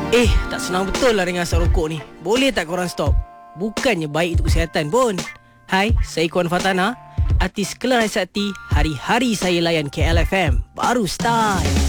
Tak senang betul lah dengan asap rokok ni. Boleh tak korang stop? Bukannya baik untuk kesihatan pun. Hai, saya Kuan Fatana, artis Kelana Sakti. Hari-hari saya layan KLFM. Baru start.